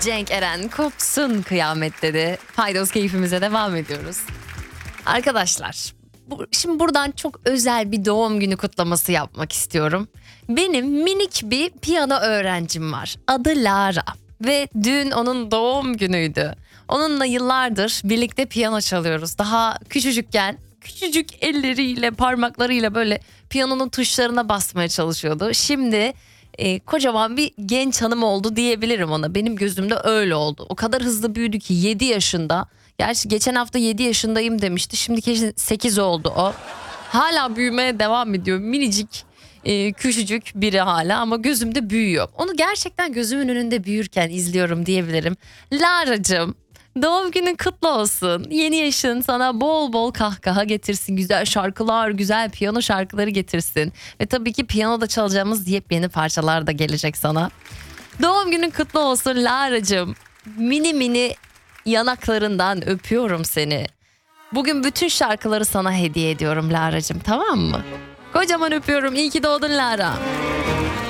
Cenk Eren kopsun kıyamet dedi. Paydos keyfimize devam ediyoruz. Arkadaşlar şimdi buradan çok özel bir doğum günü kutlaması yapmak istiyorum. Benim minik bir piyano öğrencim var. Adı Lara ve dün onun doğum günüydü. Onunla yıllardır birlikte piyano çalıyoruz. Daha küçücükken küçücük elleriyle parmaklarıyla böyle piyanonun tuşlarına basmaya çalışıyordu. Şimdi kocaman bir genç hanım oldu diyebilirim ona. Benim gözümde öyle oldu. O kadar hızlı büyüdü ki 7 yaşında. Gerçi geçen hafta 7 yaşındayım demişti. Şimdi kesin 8 oldu o. Hala büyümeye devam ediyor. Minicik, küçücük biri hala ama gözümde büyüyor. Onu gerçekten gözümün önünde büyürken izliyorum diyebilirim. Lara'cığım, doğum günün kutlu olsun. Yeni yaşın sana bol bol kahkaha getirsin. Güzel şarkılar, güzel piyano şarkıları getirsin. Ve tabii ki piyanoda çalacağımız yepyeni parçalar da gelecek sana. Doğum günün kutlu olsun Lara'cığım. Mini mini yanaklarından öpüyorum seni. Bugün bütün şarkıları sana hediye ediyorum Lara'cığım, tamam mı? Kocaman öpüyorum. İyi ki doğdun Lara.